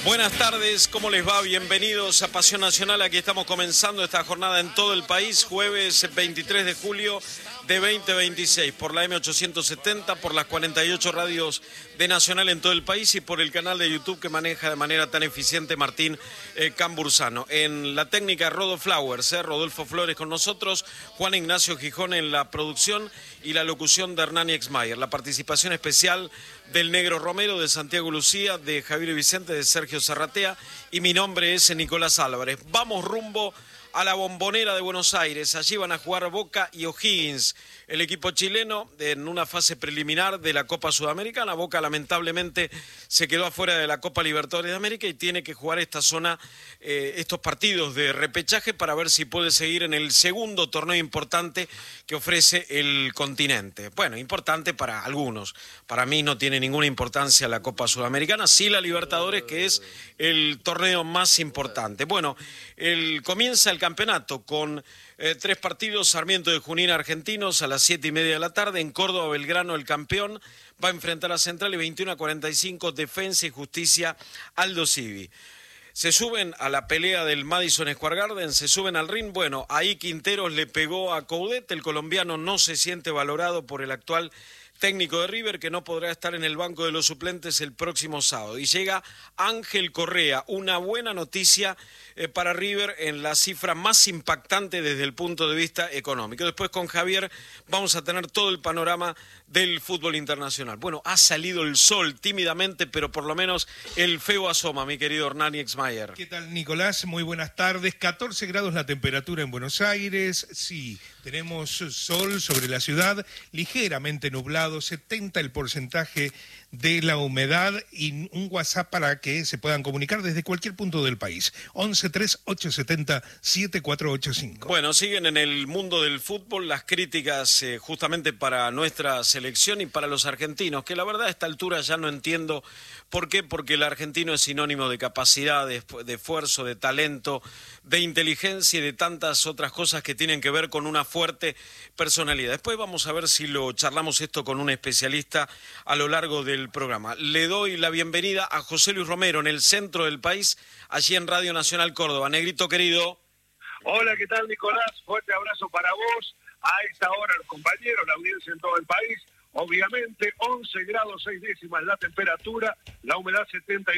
Buenas tardes, ¿cómo les va? Bienvenidos a Pasión Nacional. Aquí estamos comenzando esta jornada en todo el país, jueves 23 de julio de 2026, por la M870, por las 48 radios de Nacional en todo el país y por el canal de YouTube que maneja de manera tan eficiente Martín Cambursano. En la técnica Rodolfo Flores con nosotros, Juan Ignacio Gijón en la producción y la locución de Hernán Exmayer. La participación especial del Negro Romero, de Santiago Lucía, de Javier Vicente, de Sergio Zarratea, y mi nombre es Nicolás Álvarez. Vamos rumbo a la Bombonera de Buenos Aires. Allí van a jugar Boca y O'Higgins, el equipo chileno, en una fase preliminar de la Copa Sudamericana. Boca lamentablemente se quedó afuera de la Copa Libertadores de América y tiene que jugar esta zona, estos partidos de repechaje para ver si puede seguir en el segundo torneo importante que ofrece el continente. Bueno, importante para algunos. Para mí no tiene ninguna importancia la Copa Sudamericana, sí la Libertadores, que es el torneo más importante. Bueno, comienza el campeonato con 3 partidos. Sarmiento de Junín, Argentinos, a las 7:30 de la tarde. En Córdoba, Belgrano, el campeón, va a enfrentar a Central, y 21:45, Defensa y Justicia, Aldo Civi. Se suben a la pelea del Madison Square Garden, se suben al ring. Bueno, ahí Quinteros le pegó a Coudet. El colombiano no se siente valorado por el actual técnico de River, que no podrá estar en el banco de los suplentes el próximo sábado. Y llega Ángel Correa, una buena noticia para River en la cifra más impactante desde el punto de vista económico. Después con Javier vamos a tener todo el panorama del fútbol internacional. Bueno, ha salido el sol tímidamente, pero por lo menos el feo asoma, mi querido Hernán Exmayer. ¿Qué tal, Nicolás? Muy buenas tardes. 14 grados la temperatura en Buenos Aires. Sí, tenemos sol sobre la ciudad, ligeramente nublado, 70 el porcentaje de la humedad, y un WhatsApp para que se puedan comunicar desde cualquier punto del país. 1138707485. Bueno, siguen en el mundo del fútbol las críticas justamente para nuestra selección y para los argentinos, que la verdad a esta altura ya no entiendo por qué, porque el argentino es sinónimo de capacidad, de esfuerzo, de talento, de inteligencia y de tantas otras cosas que tienen que ver con una fuerte personalidad. Después vamos a ver si lo charlamos esto con un especialista a lo largo del programa. Le doy la bienvenida a José Luis Romero en el centro del país, allí en Radio Nacional Córdoba. Negrito querido. Hola, ¿qué tal, Nicolás? Fuerte abrazo para vos, a esta hora los compañeros, la audiencia en todo el país. Obviamente, 11 grados 6 décimas la temperatura, la humedad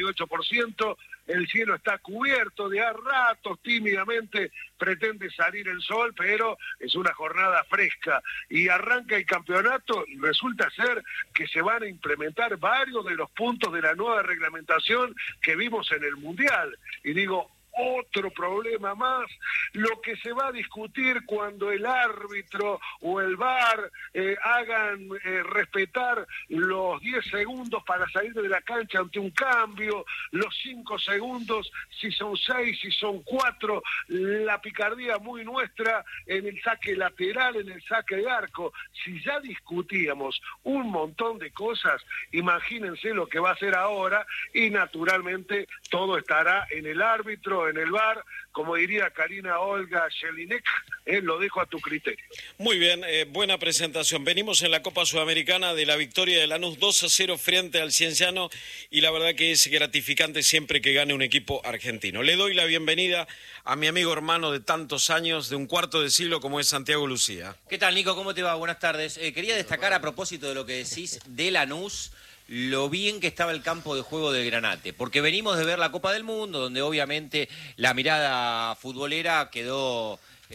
78%, el cielo está cubierto, de a ratos tímidamente pretende salir el sol, pero es una jornada fresca y arranca el campeonato, y resulta ser que se van a implementar varios de los puntos de la nueva reglamentación que vimos en el Mundial. Y digo, otro problema más, lo que se va a discutir cuando el árbitro o el VAR hagan respetar los 10 segundos para salir de la cancha ante un cambio, los 5 segundos, si son 6, si son 4, la picardía muy nuestra en el saque lateral, en el saque de arco. Si ya discutíamos un montón de cosas, imagínense lo que va a hacer ahora, y naturalmente todo estará en el árbitro, en el VAR, como diría Karina Olga Jelinek, lo dejo a tu criterio. Muy bien, buena presentación. Venimos en la Copa Sudamericana de la victoria de Lanús 2-0 frente al Cienciano, y la verdad que es gratificante siempre que gane un equipo argentino. Le doy la bienvenida a mi amigo hermano de tantos años, de un cuarto de siglo, como es Santiago Lucía. ¿Qué tal, Nico? ¿Cómo te va? Buenas tardes. Quería destacar, a propósito de lo que decís de Lanús, lo bien que estaba el campo de juego del Granate, porque venimos de ver la Copa del Mundo, donde obviamente la mirada futbolera quedó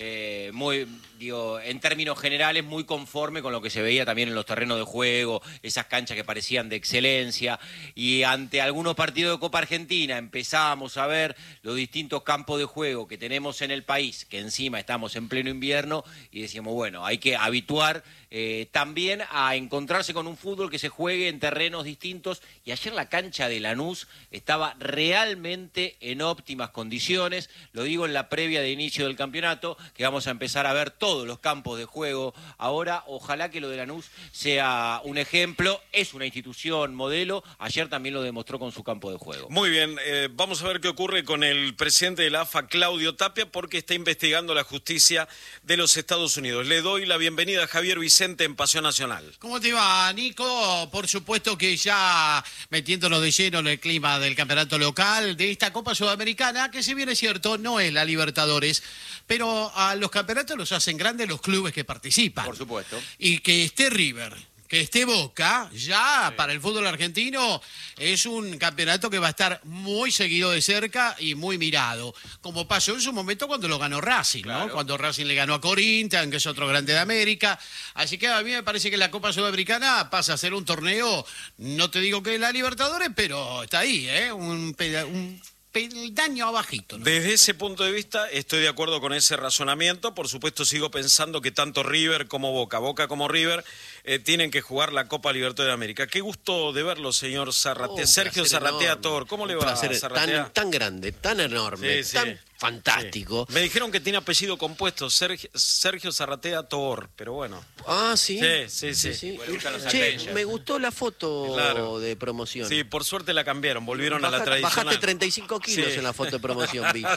en términos generales, muy conforme con lo que se veía también en los terrenos de juego, esas canchas que parecían de excelencia, y ante algunos partidos de Copa Argentina empezamos a ver los distintos campos de juego que tenemos en el país, que encima estamos en pleno invierno, y decíamos, bueno, hay que habituar también a encontrarse con un fútbol que se juegue en terrenos distintos, y ayer la cancha de Lanús estaba realmente en óptimas condiciones, lo digo en la previa de inicio del campeonato, que vamos a empezar a ver todos los campos de juego ahora. Ojalá que lo de Lanús sea un ejemplo, es una institución modelo, ayer también lo demostró con su campo de juego. Muy bien, vamos a ver qué ocurre con el presidente de la AFA, Claudio Tapia, porque está investigando la justicia de los Estados Unidos. Le doy la bienvenida a Javier Vicente presente en Pasión Nacional. ¿Cómo te va, Nico? Por supuesto que ya metiéndonos de lleno en el clima del campeonato local, de esta Copa Sudamericana, que si bien es cierto, no es la Libertadores, pero a los campeonatos los hacen grandes los clubes que participan. Por supuesto. Y que esté River, que esté Boca, ya para el fútbol argentino es un campeonato que va a estar muy seguido de cerca y muy mirado, como pasó en su momento cuando lo ganó Racing, Claro. ¿no? Cuando Racing le ganó a Corinthians, que es otro grande de América. Así que a mí me parece que la Copa Sudamericana pasa a ser un torneo, no te digo que es la Libertadores, pero está ahí, un peldaño abajito, ¿no? Desde ese punto de vista estoy de acuerdo con ese razonamiento. Por supuesto sigo pensando que tanto River como Boca como River tienen que jugar la Copa Libertadores de América. Qué gusto de verlo, señor Zarratea. Un Sergio placer Zarratea enorme. Tor, ¿cómo le Un va, placer Zarratea? tan grande, tan enorme, Sí, tan sí. fantástico. Sí. Me dijeron que tiene apellido compuesto, Sergio Zarratea Tor, pero bueno. Ah, sí. Sí. Bueno, gustan los Che, Avengers. me gustó la foto Claro. de promoción. Sí, por suerte la cambiaron, volvieron a la Bajaste tradicional. 35 kilos Sí. en la foto de promoción, vi.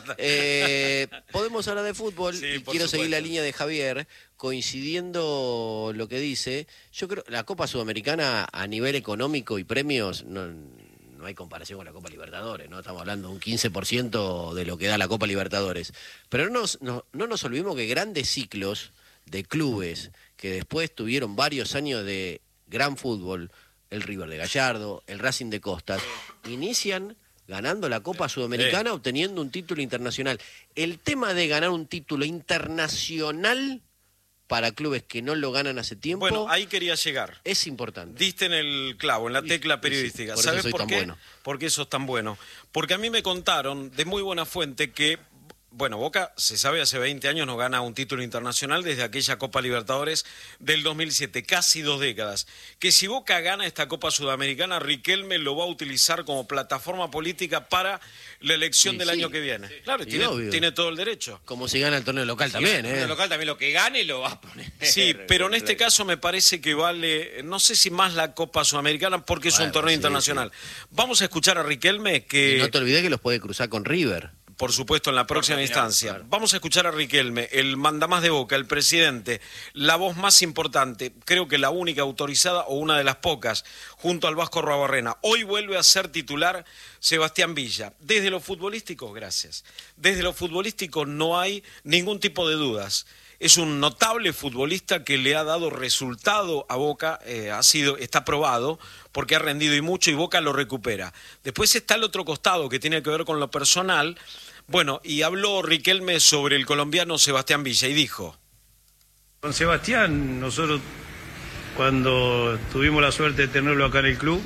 Podemos hablar de fútbol Sí, y por quiero seguir la supuesto. línea de Javier, coincidiendo lo que dice. Yo creo la Copa Sudamericana a nivel económico y premios no hay comparación con la Copa Libertadores, ¿no? Estamos hablando de un 15% de lo que da la Copa Libertadores. Pero no nos olvidemos que grandes ciclos de clubes que después tuvieron varios años de gran fútbol, el River de Gallardo, el Racing de Costas, inician ganando la Copa Sudamericana, obteniendo un título internacional. El tema de ganar un título internacional para clubes que no lo ganan hace tiempo Bueno, ahí quería llegar. es importante. Diste en el clavo, en la tecla periodística. por eso ¿Sabes soy por tan qué? bueno. Porque eso es tan bueno. Porque a mí me contaron de muy buena fuente que, bueno, Boca, se sabe, hace 20 años no gana un título internacional desde aquella Copa Libertadores del 2007, casi 2 décadas. Que si Boca gana esta Copa Sudamericana, Riquelme lo va a utilizar como plataforma política para la elección Sí, del sí. año que viene. Claro, Y tiene, obvio. tiene todo el derecho. Como si gana el torneo local también, En el local también lo que gane lo va a poner. Sí, pero en este caso me parece que vale, no sé si más la Copa Sudamericana porque es un Bueno, torneo sí, internacional. Vamos a escuchar a Riquelme que... Y no te olvides que los puede cruzar con River. Por supuesto, en la próxima instancia. claro. Vamos a escuchar a Riquelme, el mandamás de Boca, el presidente, la voz más importante, creo que la única autorizada o una de las pocas, junto al Vasco Arruabarrena. Hoy vuelve a ser titular Sebastián Villa. Desde lo futbolístico, gracias. Desde lo futbolístico no hay ningún tipo de dudas. Es un notable futbolista que le ha dado resultado a Boca, está probado, porque ha rendido y mucho y Boca lo recupera. Después está el otro costado que tiene que ver con lo personal. Bueno, y habló Riquelme sobre el colombiano Sebastián Villa y dijo: Con Sebastián, nosotros cuando tuvimos la suerte de tenerlo acá en el club,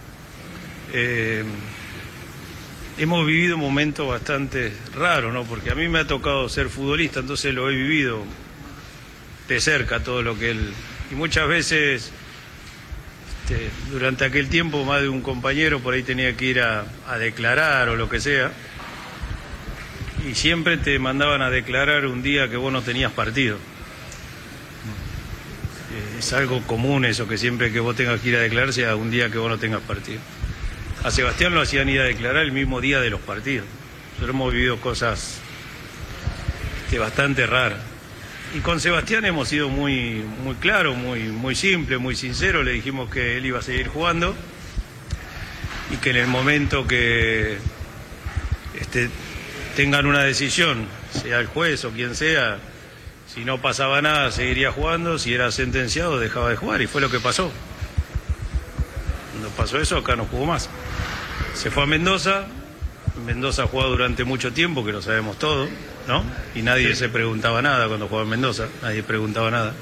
hemos vivido momentos bastante raros, ¿no? Porque a mí me ha tocado ser futbolista, entonces lo he vivido de cerca todo lo que él... Y muchas veces, durante aquel tiempo, más de un compañero por ahí tenía que ir a declarar o lo que sea, y siempre te mandaban a declarar un día que vos no tenías partido. Es algo común eso, que siempre que vos tengas que ir a declarar sea un día que vos no tengas partido. A Sebastián lo hacían ir a declarar el mismo día de los partidos. Nosotros hemos vivido cosas bastante raras. Y con Sebastián hemos sido muy claros, muy simple, muy sincero. Le dijimos que él iba a seguir jugando y que en el momento que tengan una decisión, sea el juez o quien sea, si no pasaba nada seguiría jugando, si era sentenciado dejaba de jugar, y fue lo que pasó. Cuando pasó eso, acá no jugó más. Se fue a Mendoza. Mendoza ha jugado durante mucho tiempo, que lo sabemos todo, ¿no? Y nadie se preguntaba nada cuando jugaba en Mendoza, nadie preguntaba nada.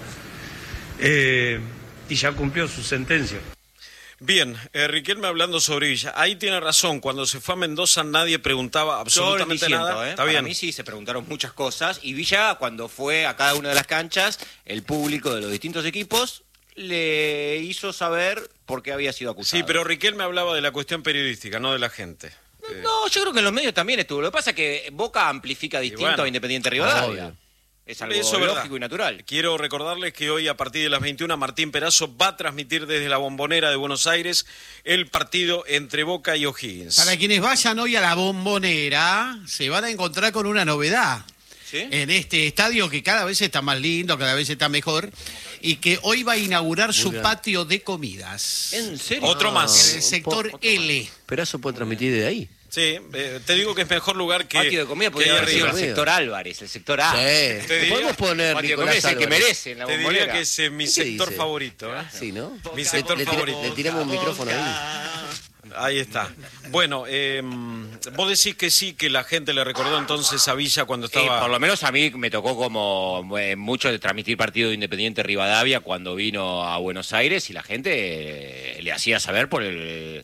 Y ya cumplió su sentencia. Bien, Riquelme hablando sobre Villa. Ahí tiene razón, cuando se fue a Mendoza nadie preguntaba absolutamente nada. Está Para bien. mí sí se preguntaron muchas cosas y Villa, cuando fue a cada una de las canchas, el público de los distintos equipos le hizo saber por qué había sido acusado. Sí, pero Riquelme hablaba de la cuestión periodística, no de la gente. No, yo creo que en los medios también estuvo. Lo que pasa es que Boca amplifica distinto bueno, a Independiente Rivadavia. obvio. Es algo Eso es verdad. lógico y natural. Quiero recordarles que hoy a partir de las 21 Martín Perazo va a transmitir desde la Bombonera de Buenos Aires el partido entre Boca y O'Higgins. Para quienes vayan hoy a la Bombonera, se van a encontrar con una novedad. en este estadio que cada vez está más lindo, cada vez está mejor, y que hoy va a inaugurar su patio de comidas. ¿En serio? Otro más. En el sector L. Pero eso puede transmitir de ahí. Sí, te digo que es mejor lugar que... Patio de comida que podría ahí haber sido el arriba. sector Álvarez, el sector A. Sí. Te diría- Podemos poner Patio de comida Nicolás es el que Álvarez. merece en la Te diría bombonera. que es mi ¿Qué sector dice? favorito. Sí, ¿no? Mi sector favorito. Le tiramos un micrófono ahí. Ahí está. Bueno, vos decís que sí, que la gente le recordó entonces a Villa cuando estaba... Por lo menos a mí me tocó como mucho de transmitir partido de Independiente Rivadavia cuando vino a Buenos Aires y la gente le hacía saber por el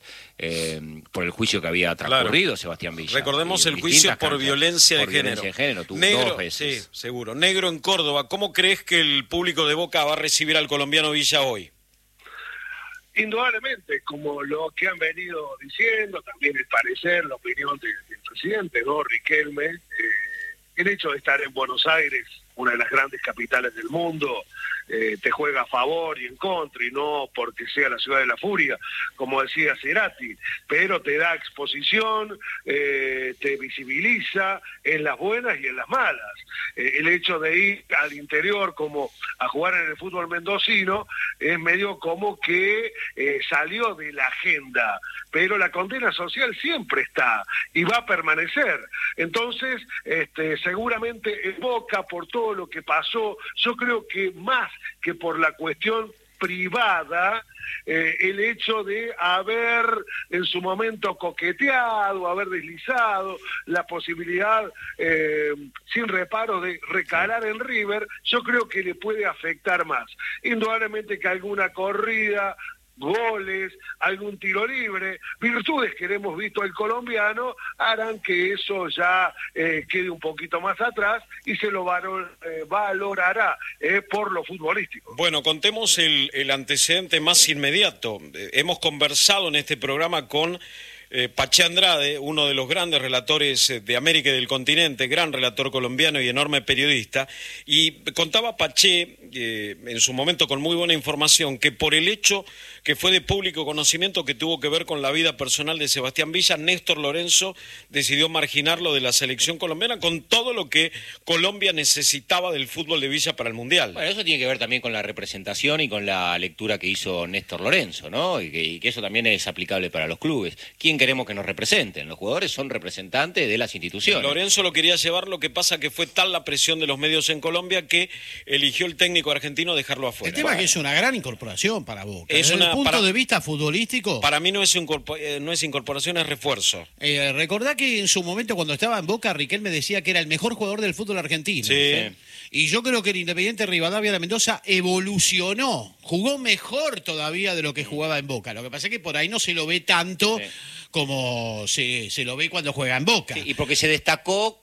juicio que había transcurrido Sebastián Villa. Recordemos Y el en juicio distintas por canchas. violencia de Por género. violencia de género, tuvo Negro, dos veces. sí, seguro. Negro en Córdoba. ¿Cómo crees que el público de Boca va a recibir al colombiano Villa hoy? Indudablemente, como lo que han venido diciendo, también el parecer, la opinión del presidente, ¿no? Riquelme, el hecho de estar en Buenos Aires, una de las grandes capitales del mundo, te juega a favor y en contra, y no porque sea la ciudad de la furia, como decía Cerati, pero te da exposición, te visibiliza en las buenas y en las malas. El hecho de ir al interior como a jugar en el fútbol mendocino es medio como que salió de la agenda, pero la condena social siempre está y va a permanecer. Entonces, seguramente en Boca, por todo lo que pasó, yo creo que más que por la cuestión privada, el hecho de haber en su momento coqueteado, haber deslizado la posibilidad sin reparo de recalar en River, yo creo que le puede afectar más. Indudablemente que alguna corrida, goles, algún tiro libre, virtudes que le hemos visto al colombiano, harán que eso ya quede un poquito más atrás y se lo valorará por lo futbolístico. Bueno, contemos el antecedente más inmediato. Hemos conversado en este programa con Paché Andrade, uno de los grandes relatores de América y del continente, gran relator colombiano y enorme periodista, y contaba Paché, en su momento con muy buena información, que por el hecho que fue de público conocimiento que tuvo que ver con la vida personal de Sebastián Villa, Néstor Lorenzo decidió marginarlo de la selección colombiana con todo lo que Colombia necesitaba del fútbol de Villa para el Mundial. Bueno, eso tiene que ver también con la representación y con la lectura que hizo Néstor Lorenzo, ¿no? Y que eso también es aplicable para los clubes. ¿Quién queremos que nos representen? Los jugadores son representantes de las instituciones. Lorenzo lo quería llevar, lo que pasa que fue tal la presión de los medios en Colombia que eligió el técnico argentino dejarlo afuera. El tema es que es una gran incorporación para Boca. Es Desde una- el punto para- de vista futbolístico, Para mí no es incorporación, es refuerzo. recordá que en su momento cuando estaba en Boca, Riquelme decía que era el mejor jugador del fútbol argentino. Sí. Y yo creo que el Independiente Rivadavia de Mendoza evolucionó, jugó mejor todavía de lo que jugaba en Boca. Lo que pasa es que por ahí no se lo ve tanto como se lo ve cuando juega en Boca. Sí, y porque se destacó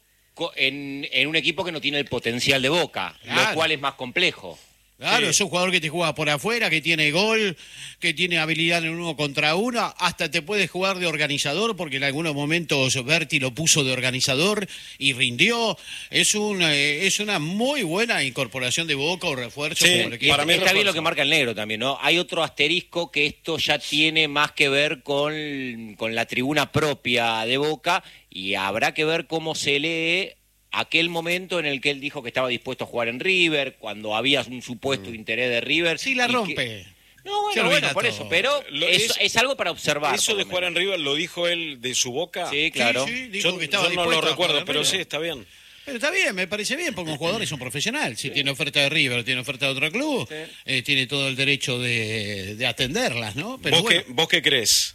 en un equipo que no tiene el potencial de Boca, Claro. lo cual es más complejo. Claro, Sí. es un jugador que te juega por afuera, que tiene gol, que tiene habilidad en uno contra uno, hasta te puede jugar de organizador, porque en algunos momentos Berti lo puso de organizador y rindió. Es una muy buena incorporación de Boca o refuerzo. Sí, como le Y quieras para mí está bien refuerzo. lo que marca el negro también, ¿no? Hay otro asterisco que esto ya tiene más que ver con la tribuna propia de Boca y habrá que ver cómo se lee aquel momento en el que él dijo que estaba dispuesto a jugar en River, cuando había un supuesto interés de River. Sí, la y rompe. que- No, Se bueno, olvida por todo. eso, pero es algo para observar. Eso por de lo jugar en menos. River lo dijo él de su boca. Sí, claro. Sí, dijo Yo, que estaba yo no dispuesto lo a recuerdo, jugar en pero River. sí, está bien. Pero está bien, me parece bien, porque un jugador es un profesional. Si tiene oferta de River, tiene oferta de otro club, tiene todo el derecho de atenderlas, ¿no? Pero bueno. ¿Vos qué crees?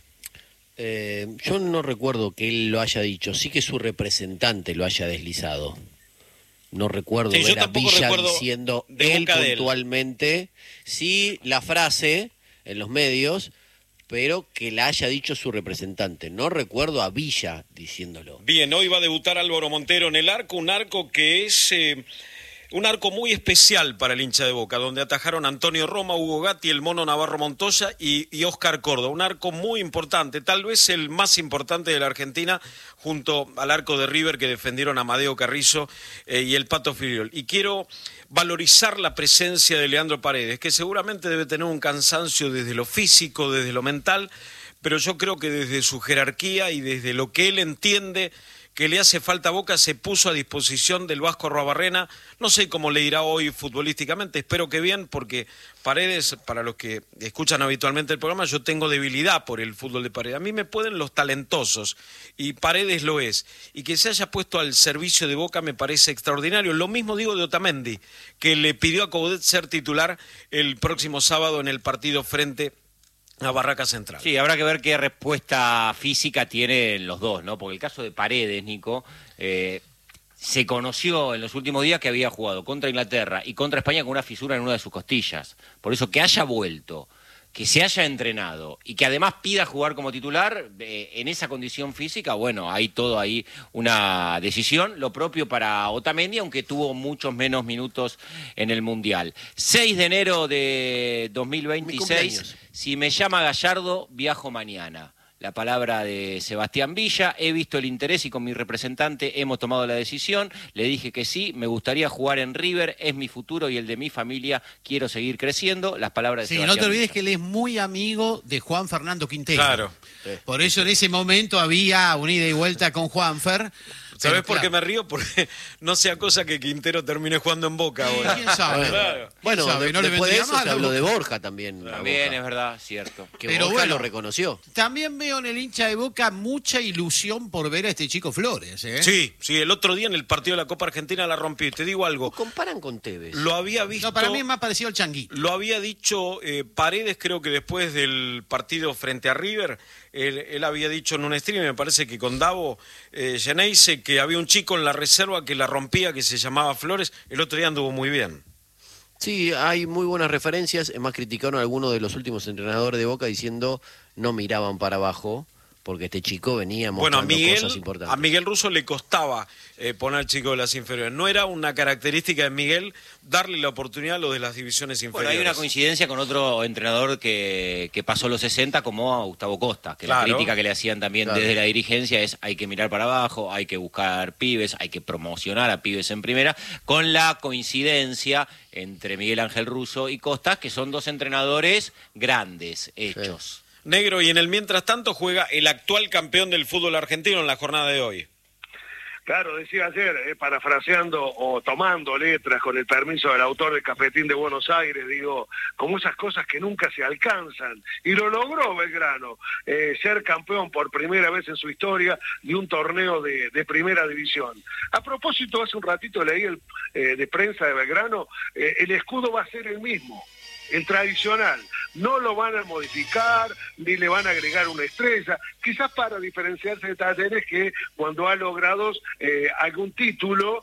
Yo no recuerdo que él lo haya dicho, sí que su representante lo haya deslizado. No recuerdo Sí, yo ver a tampoco Villa recuerdo diciendo de él boca de él. puntualmente, sí la frase en los medios, pero que la haya dicho su representante. No recuerdo a Villa diciéndolo. Bien, hoy va a debutar Álvaro Montero en el arco, un arco que es un arco muy especial para el hincha de Boca, donde atajaron Antonio Roma, Hugo Gatti, el Mono Navarro Montoya y Oscar Córdoba. Un arco muy importante, tal vez el más importante de la Argentina, junto al arco de River que defendieron Amadeo Carrizo y el Pato Filiol. Y quiero valorizar la presencia de Leandro Paredes, que seguramente debe tener un cansancio desde lo físico, desde lo mental, pero yo creo que desde su jerarquía y desde lo que él entiende que le hace falta a Boca, se puso a disposición del Vasco Arruabarrena. No sé cómo le irá hoy futbolísticamente, espero que bien, porque Paredes, para los que escuchan habitualmente el programa, yo tengo debilidad por el fútbol de Paredes. A mí me pueden los talentosos, y Paredes lo es. Y que se haya puesto al servicio de Boca me parece extraordinario. Lo mismo digo de Otamendi, que le pidió a Coudet ser titular el próximo sábado en el partido frente a Barraca Central. Sí, habrá que ver qué respuesta física tienen los dos, ¿no? Porque el caso de Paredes, Nico, se conoció en los últimos días que había jugado contra Inglaterra y contra España con una fisura en una de sus costillas. Por eso que haya vuelto, que se haya entrenado y que además pida jugar como titular en esa condición física, bueno, hay todo ahí una decisión. Lo propio para Otamendi, aunque tuvo muchos menos minutos en el Mundial. 6 de enero de 2026, si me llama Gallardo, viajo mañana. La palabra de Sebastián Villa, he visto el interés y con mi representante hemos tomado la decisión, le dije que sí, me gustaría jugar en River, es mi futuro y el de mi familia, quiero seguir creciendo, las palabras de Sebastián no te olvides Villa. que él es muy amigo de Juan Fernando Quintero. Claro. Por eso en ese momento había una ida y vuelta con Juanfer. ¿Sabés Pero, por qué claro, me río? Porque no sea cosa que Quintero termine jugando en Boca ahora. ¿Quién sabe? Claro. Bueno, sabe? No le después de vendría eso mal se a habló Boca. de Borja también. También Boca, es verdad, cierto. que Pero Borja bueno, lo reconoció. También veo en el hincha de Boca mucha ilusión por ver a este chico Flores, ¿eh? Sí, el otro día en el partido de la Copa Argentina la rompió. Y te digo algo, Comparan con Tevez. lo había visto... No, para mí es más parecido al Changuito. Lo había dicho Paredes, creo que después del partido frente a River, él había dicho en un stream, me parece que con Davo Geneise, que había un chico en la reserva que la rompía, que se llamaba Flores. El otro día anduvo muy bien. Sí, hay muy buenas referencias. Es más, criticaron a algunos de los últimos entrenadores de Boca diciendo no miraban para abajo, porque este chico venía Bueno, mostrando cosas importantes. a Miguel Russo le costaba poner al chico de las inferiores. No era una característica de Miguel darle la oportunidad a los de las divisiones Bueno, inferiores. hay una coincidencia con otro entrenador que pasó los 60 como a Gustavo Costa, que Claro. la crítica que le hacían también Claro. desde la dirigencia es hay que mirar para abajo, hay que buscar pibes, hay que promocionar a pibes en primera, con la coincidencia entre Miguel Ángel Russo y Costa, que son dos entrenadores grandes, hechos. Negro, y en el mientras tanto juega el actual campeón del fútbol argentino en la jornada de hoy. Claro, decía ayer, parafraseando o tomando letras con el permiso del autor del Cafetín de Buenos Aires, digo, como esas cosas que nunca se alcanzan. Y lo logró Belgrano, ser campeón por primera vez en su historia de un torneo de primera división. A propósito, hace un ratito leí de prensa de Belgrano, el escudo va a ser el mismo. El tradicional, no lo van a modificar ni le van a agregar una estrella, quizás para diferenciarse de Talleres, que cuando ha logrado algún título,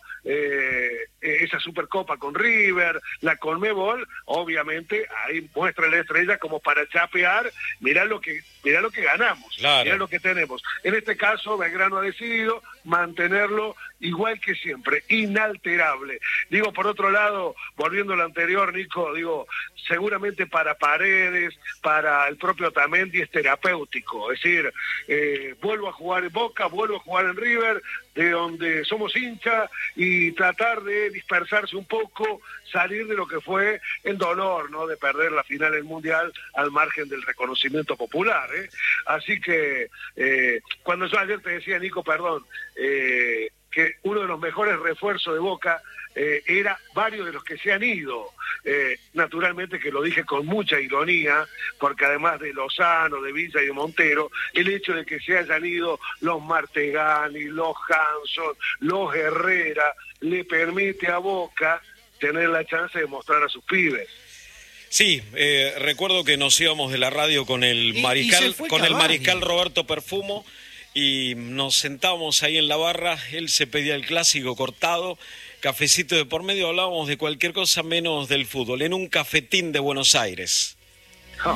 esa Supercopa con River, la Conmebol, obviamente ahí muestra la estrella como para chapear, mirá lo que ganamos, Claro. mirá lo que tenemos. En este caso Belgrano ha decidido mantenerlo igual que siempre, inalterable. Digo, por otro lado, volviendo a lo anterior, Nico, digo, seguramente para Paredes, para el propio Otamendi es terapéutico, es decir, vuelvo a jugar en Boca, vuelvo a jugar en River, de donde somos hincha, y tratar de dispersarse un poco, salir de lo que fue el dolor, ¿no?, de perder la final del Mundial al margen del reconocimiento popular, ¿eh? Así que, cuando yo ayer te decía, Nico, perdón, que uno de los mejores refuerzos de Boca era varios de los que se han ido, naturalmente que lo dije con mucha ironía, porque además de Lozano, de Villa y de Montero, el hecho de que se hayan ido los Martegani, los Hanson, los Herrera, le permite a Boca tener la chance de mostrar a sus pibes. Sí, recuerdo que nos íbamos de la radio con el Y mariscal, se fue con el Cavani. mariscal Roberto Perfumo, y nos sentábamos ahí en la barra. Él se pedía el clásico cortado, cafecito de por medio, hablábamos de cualquier cosa menos del fútbol, en un cafetín de Buenos Aires.